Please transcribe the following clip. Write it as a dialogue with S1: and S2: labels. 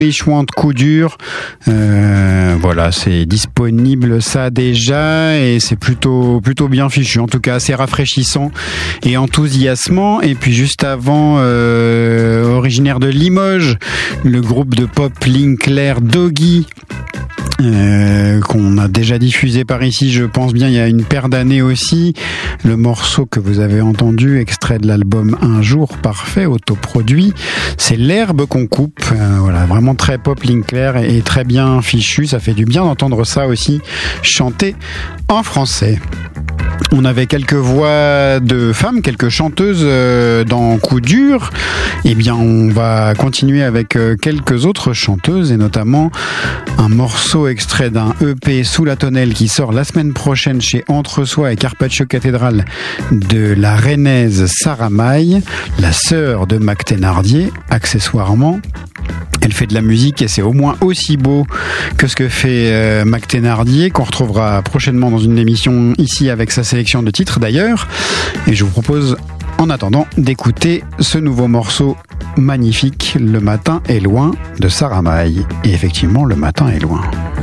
S1: Chouante coup dur, voilà, c'est disponible ça déjà et c'est plutôt bien fichu, en tout cas assez rafraîchissant et enthousiasmant. Et puis juste avant, originaire de Limoges, le groupe de pop Linkler Doggy, qu'on a déjà diffusé par ici, je pense bien, il y a une paire d'années aussi. Le morceau que vous avez entendu, extrait de l'album Un jour parfait, autoproduit, c'est L'herbe qu'on coupe. Voilà, vraiment très pop Linkler et très bien fichu. Ça fait du bien d'entendre ça aussi chanter en français. On avait quelques voix de femmes, quelques chanteuses dans Coup dur. Eh bien, on va continuer avec quelques autres chanteuses et notamment un morceau extrait d'un EP Sous la tonnelle qui sort la semaine prochaine chez Entre Soi et Carpaccio Cathédrale de la rennaise Sarah Maille, la sœur de Mac Thénardier, accessoirement. Elle fait de la musique et c'est au moins aussi beau que ce que fait Mac Thénardier, qu'on retrouvera prochainement dans une émission ici avec sa sélection de titres d'ailleurs. Et je vous propose en attendant d'écouter ce nouveau morceau magnifique, Le matin est loin de Sarah Maille. Et effectivement, le matin est loin.